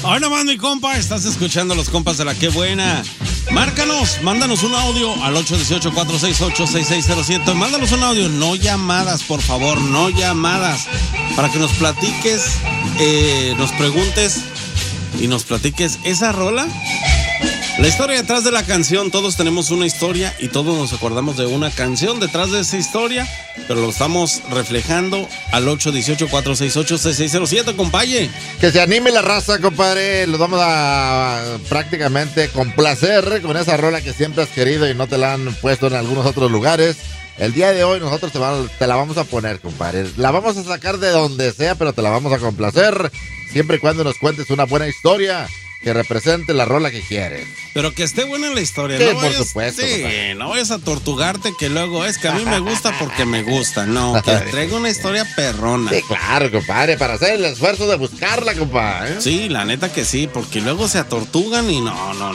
Hoy nomás, mi compa, estás escuchando los compas de la Qué Buena. Márcanos, mándanos un audio al 818-468-6607. Mándanos un audio, no llamadas, por favor, no llamadas. Para que nos platiques, nos preguntes y nos platiques esa rola. La historia detrás de la canción, todos tenemos una historia y todos nos acordamos de una canción detrás de esa historia, pero lo estamos reflejando al 818-468-6607, compaye. Que se anime la raza, compadre. Los vamos a prácticamente complacer con esa rola que siempre has querido y no te la han puesto en algunos otros lugares. El día de hoy nosotros te la vamos a poner, compadre. La vamos a sacar de donde sea, pero te la vamos a complacer siempre y cuando nos cuentes una buena historia que represente la rola que quieres. Pero que esté buena la historia, sí, no por vayas, supuesto. Sí, no vayas a tortugarte que luego es que a mí me gusta porque me gusta. No, que traiga una historia perrona. Sí, claro, compadre, para hacer el esfuerzo de buscarla, compadre. Sí, la neta que sí, porque luego se atortugan y no.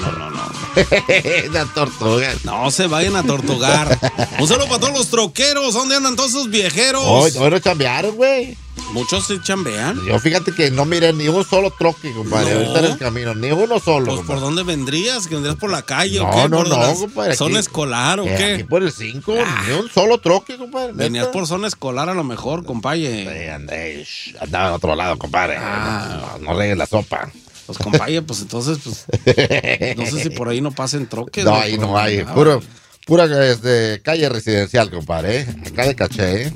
La tortuga. No se vayan a tortugar. Un saludo para todos los troqueros. ¿Dónde andan todos esos viejeros? Hoy no chambearon, güey. Muchos se chambean. Yo fíjate que no miré ni un solo troque, compadre. No. Ahorita en el camino, ni uno solo. Pues, compadre. ¿por dónde vendrías? ¿Que vendrías por la calle No, o qué? no, ¿Por no, la compadre, ¿Zona aquí- escolar o qué? Aquí por el 5, ni un solo troque, compadre. Venías neta. por zona escolar a lo mejor, compaye. Andaba en otro lado, compadre. No regues la sopa. Pues, compaye, pues entonces, pues, no sé si por ahí no pasen troques. No, güey, ahí por no donde hay. andaba. Pura calle residencial, compadre. Acá de caché,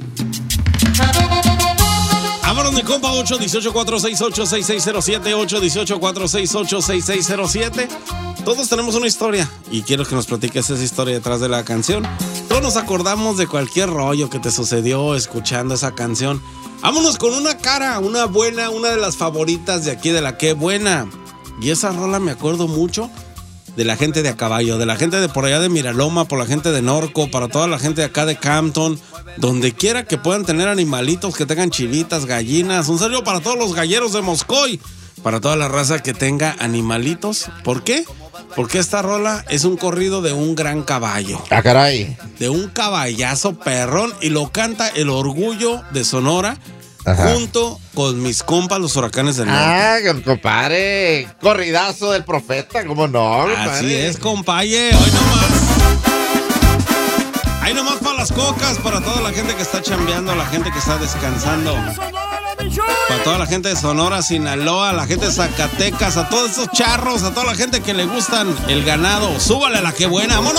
Vámonos, mi compa, 818-468-6607, 818-468-6607. Todos tenemos una historia y quiero que nos platiques esa historia detrás de la canción. Todos nos acordamos de cualquier rollo que te sucedió escuchando esa canción. Vámonos con una buena, una de las favoritas de aquí de la Qué Buena. Y esa rola me acuerdo mucho de la gente de a caballo, de la gente de por allá de Miraloma, por la gente de Norco, para toda la gente de acá de Campton, donde quiera que puedan tener animalitos, que tengan chivitas, gallinas. Un saludo para todos los galleros de Moscoy, para toda la raza que tenga animalitos. ¿Por qué? Porque esta rola es un corrido de un gran caballo. Ah, caray. De un caballazo perrón y lo canta el Orgullo de Sonora. Ajá. Junto con mis compas los Huracanes del Norte. Ah, compadre. Corridazo del profeta, ¿cómo no, compadre? Así es, compaye. Hoy nomás. Ahí nomás para las cocas, para toda la gente que está chambeando, la gente que está descansando. Para toda la gente de Sonora, Sinaloa, la gente de Zacatecas, a todos esos charros, a toda la gente que le gustan el ganado. Súbale a la Qué Buena, vámonos.